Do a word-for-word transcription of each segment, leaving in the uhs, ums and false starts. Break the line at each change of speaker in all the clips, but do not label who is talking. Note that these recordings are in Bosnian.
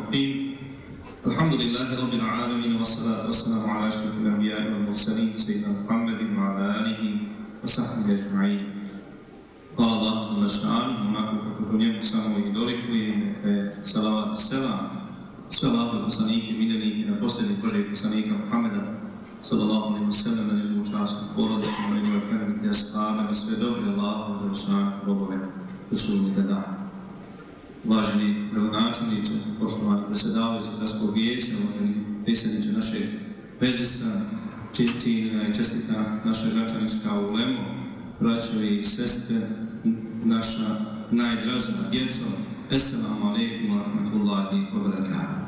الرحيم الحمد لله رب العالمين والصلاة والسلام على أشرف الأنبياء والمرسلين سيدنا محمد وعلى آله وصحبه أجمعين. قال الله جل شأنه onako kako njemu samo i dolikuje, neka je salavat i selam sve Allahove poslanike, miljenike, na posljednjeg Božijeg poslanika Muhammeda sallallahu alejhi ve sellem, na njegovu časnu porodicu, na njegove plemenite ashabe, na sve dobre Allahove dželle šanehu robove do sudnjega dana. Uvaženi gradonačelniče, poštovani predsjedavajući gradskog vijeća, uvaženi predsjedniče našeg medžlisa, cijenjena i čestita naša gračanička ulema, braćo i sestre, naša najdraža djeco, Esselamu alejkum wa rahmatullahi wa barakatuh.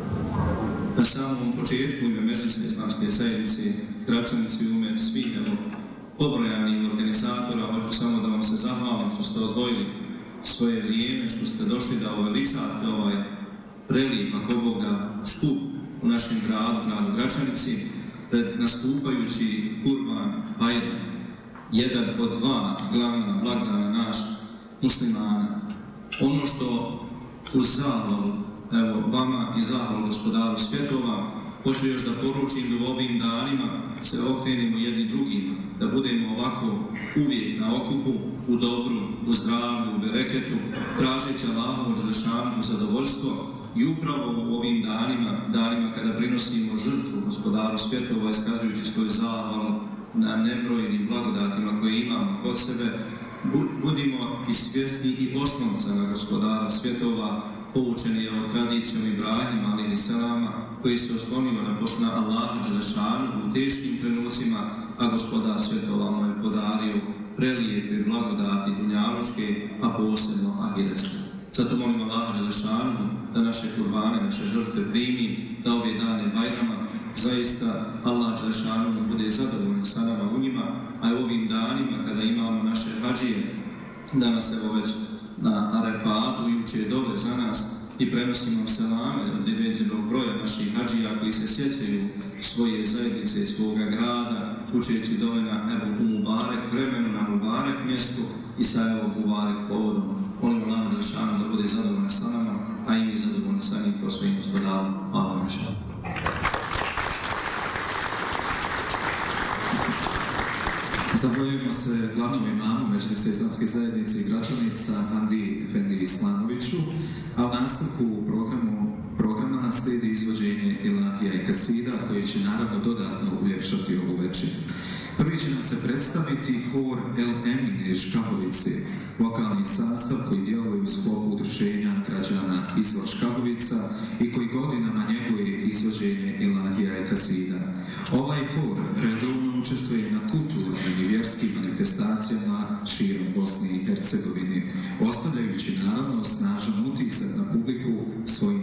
Na samom početku ime Medžlisa Islamske zajednice, gračanici u ime svih evo pobrojanih organizatora, hoću samo da vam se zahvalim što ste odvojili svoje vrijeme, što ste došli da uveličate ovaj prelijep, ako Boga, skup u našem gradu, gradu Gračanici, pred nastupajući Kurban Bajram, jedan od dva glavna blagdana naš muslimana. Ono što uz zahvalu, evo, vama i zahvalu gospodaru svjetova, hoću još da poručim da u ovim danima se okrenimo jedni drugima, da budemo ovako uvijek na okupu, u dobru, u zdravlju, u bereketu, tražeći Allahovu dželle šanehu zadovoljstvo i upravo u ovim danima, danima kada prinosimo žrtvu gospodaru svjetova, iskazujući svoju zahvalu na nebrojnim blagodatima koje imamo kod sebe, budimo i svjesni i osnovca na gospodara svjetova, poučeni od tradicijom Ibrahima alejhi selama, koji se oslonio na, na Allahu dželle šanehu u teškim trenucima, a gospodar svjetova mu je podario prelijepe blagodati dunjaluške, a posebno ahiretske. Zato molim Allaha dželle šanehu da naše kurbane, naše žrtve primi, da ove dane Bajrama zaista Allah dželle šanehu bude zadovoljan sa nama u njima, a u ovim danima kada imamo naše hadžije, danas evo već na Arefatu i uče dole za nas i prenosimo selame od neveđenog broja naših hadžija koji se sjećaju svoje zajednice i svoga grada, učeći dole na evo u Mubarek vremenu, na Mubarek mjestu i sa evo Mubarek povodom. Molim Allah dželle šanehu da bude zadovoljan sa nama, a i mi zadovoljni sa njim kao svojim gospodarom. Hvala vam.
Zahvaljujemo se glavnom imamu Medžlisa Islamske zajednice i Gračanica Andriji Efendi Islamoviću, a u nastavku programu, programa slijedi izvođenje Ilahija i Kasida koji će naravno dodatno uljepšati ovu večer. Prvi će nam se predstaviti hor El Emine iz Škahovice, vokalni sastav koji djeluje u sklopu udruženja građana izvor Škahovica i koji godinama njeguje izvođenje Ilahija i Kasida. Ovaj hor redovno učestvuje na kulturnim i vjerskim manifestacijama širom Bosne i Hercegovine, ostavljajući naravno snažan utisak na publiku svojim